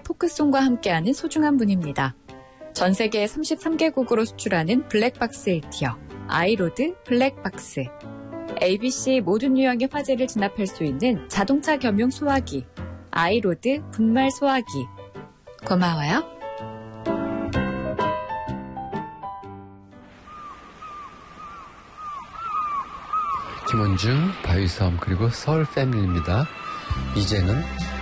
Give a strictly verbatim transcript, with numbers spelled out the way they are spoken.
포크송과 함께하는 소중한 분입니다. 전 세계 삼십삼 개국으로 수출하는 블랙박스 에이티어, 아이로드 블랙박스. 에이비씨 모든 유형의 화재를 진압할 수 있는 자동차 겸용 소화기, 아이로드 분말 소화기. 고마워요. 김원중, 바위섬, 그리고 서울 패밀리입니다. 이제는